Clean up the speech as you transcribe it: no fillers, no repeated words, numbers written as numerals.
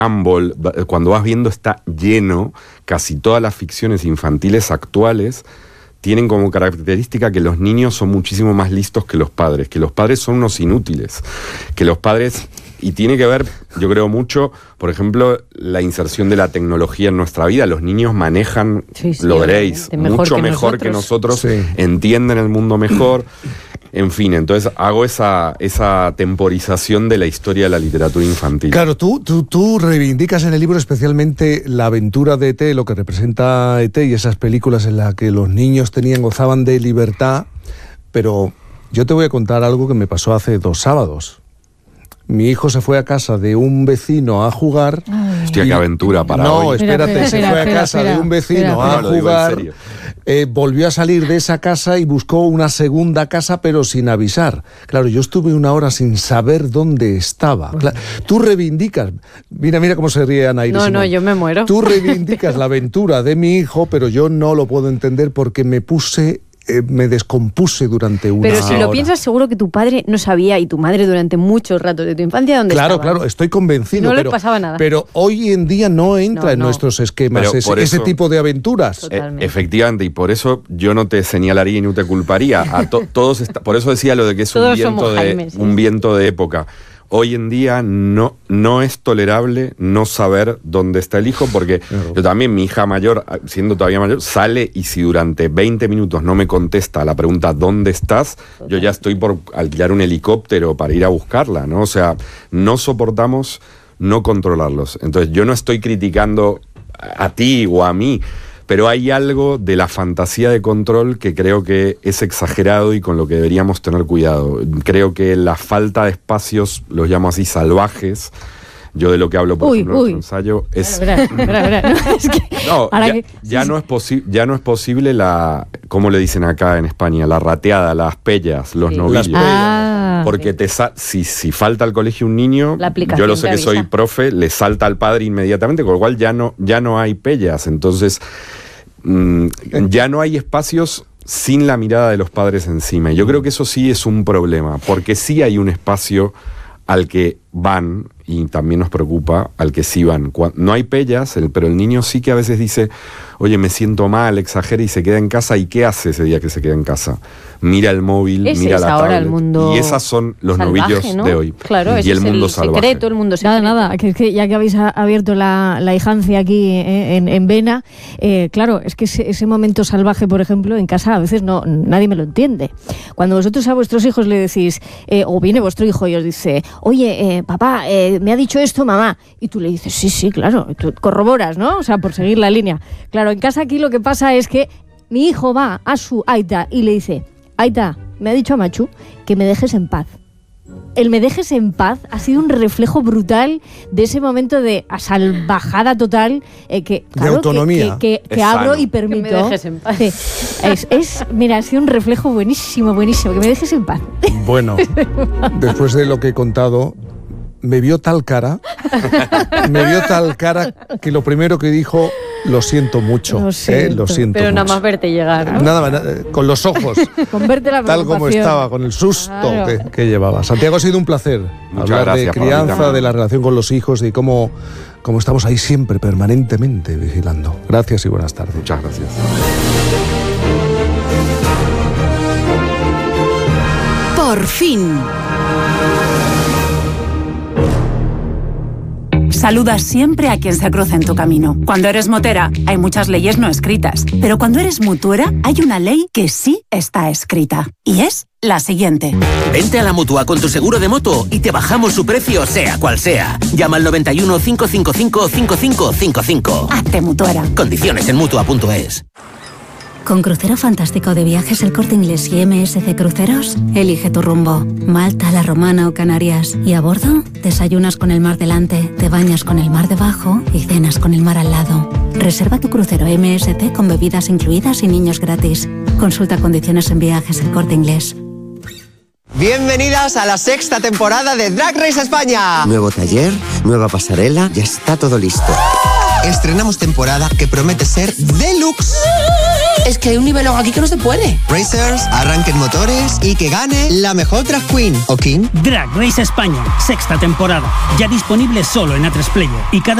Gumball, cuando vas viendo está lleno, casi todas las ficciones infantiles actuales tienen como característica que los niños son muchísimo más listos que los padres son unos inútiles, que los padres... Y tiene que ver, yo creo mucho, por ejemplo, la inserción de la tecnología en nuestra vida. Los niños manejan, lo veréis, mucho mejor que nosotros, entienden el mundo mejor. En fin, entonces hago esa temporización de la historia de la literatura infantil. Claro, tú reivindicas en el libro especialmente la aventura de E.T., lo que representa E.T. y esas películas en las que los niños gozaban de libertad, pero yo te voy a contar algo que me pasó hace 2 sábados. Mi hijo se fue a casa de un vecino a jugar. Hostia, qué aventura para hoy. No, espérate, se fue a casa de un vecino a jugar. Volvió a salir de esa casa y buscó una segunda casa, pero sin avisar. Claro, yo estuve 1 hora sin saber dónde estaba. Claro, tú reivindicas, mira cómo se ríe Ana Iris. No, yo me muero. Tú reivindicas la aventura de mi hijo, pero yo no lo puedo entender porque me descompuse durante 1 hora. Pero si lo piensas, seguro que tu padre no sabía, y tu madre durante muchos ratos de tu infancia, dónde estaba. Claro, estoy convencido. No le pasaba nada. Pero hoy en día no entra en nuestros esquemas ese tipo de aventuras. Efectivamente, y por eso yo no te señalaría y no te culparía. Todos por eso decía lo de que es un viento de época. Hoy en día no es tolerable no saber dónde está el hijo, porque yo también, mi hija mayor, siendo todavía mayor, sale y si durante 20 minutos no me contesta a la pregunta ¿dónde estás?, yo ya estoy por alquilar un helicóptero para ir a buscarla, ¿no? O sea, no soportamos no controlarlos. Entonces yo no estoy criticando a ti o a mí, pero hay algo de la fantasía de control que creo que es exagerado y con lo que deberíamos tener cuidado. Creo que la falta de espacios, los llamo así, salvajes, yo de lo que hablo, por ejemplo, en otro ensayo, es... Ya no es posible la, ¿cómo le dicen acá en España? La rateada, las pellas, los novillos. Porque si falta al colegio un niño, yo lo sé que soy profe, le salta al padre inmediatamente, con lo cual ya no hay pellas. Entonces, ya no hay espacios sin la mirada de los padres encima. Y yo creo que eso sí es un problema, porque sí hay un espacio al que van, y también nos preocupa, al que sí van. No hay pellas, pero el niño sí que a veces dice, oye, me siento mal, exagera y se queda en casa. ¿Y qué hace ese día que se queda en casa? Mira el móvil, mira la tablet. El mundo, y esas son los salvaje, novillos, ¿no?, de hoy. Claro, y el mundo salvaje. Secreto, el mundo secreto. Nada, que ya que habéis abierto la hijancia aquí en Vena, claro, es que ese momento salvaje, por ejemplo, en casa a veces nadie me lo entiende. Cuando vosotros a vuestros hijos le decís, o viene vuestro hijo y os dice, oye, papá, me ha dicho esto mamá, y tú le dices, sí, claro, tú corroboras, ¿no? O sea, por seguir la línea. Claro, en casa aquí lo que pasa es que mi hijo va a su aita y le dice, aita, me ha dicho a Machu que me dejes en paz. El me dejes en paz ha sido un reflejo brutal de ese momento de salvajada total, de autonomía que abro y permito. Que me dejes en paz. Sí. Mira, ha sido un reflejo buenísimo, que me dejes en paz. Bueno, después de lo que he contado, me vio tal cara que lo primero que dijo, lo siento mucho. Lo siento pero mucho. Nada más verte llegar, ¿no? Nada más, con los ojos. Con verte la tal como estaba, con el susto que llevaba. Santiago, ha sido un placer hablar de crianza, de la relación con los hijos, de cómo estamos ahí siempre, permanentemente vigilando. Gracias y buenas tardes. Muchas gracias. Por fin. Saluda siempre a quien se cruza en tu camino. Cuando eres motera, hay muchas leyes no escritas. Pero cuando eres mutuera, hay una ley que sí está escrita. Y es la siguiente. Vente a la Mutua con tu seguro de moto y te bajamos su precio, sea cual sea. Llama al 91 555 5555. Hazte mutuera. Condiciones en Mutua.es. Con Crucero Fantástico de Viajes El Corte Inglés y MSC Cruceros, elige tu rumbo. Malta, La Romana o Canarias. Y a bordo, desayunas con el mar delante, te bañas con el mar debajo y cenas con el mar al lado. Reserva tu crucero MSC con bebidas incluidas y niños gratis. Consulta condiciones en Viajes El Corte Inglés. Bienvenidas a la 6ª temporada de Drag Race España. Nuevo taller, nueva pasarela, ya está todo listo. Estrenamos temporada que promete ser deluxe. Es que hay un nivelón aquí que no se puede. Racers, arranquen motores y que gane la mejor drag queen o king. Drag Race España, 6ª temporada. Ya disponible solo en A3 Player. Y cada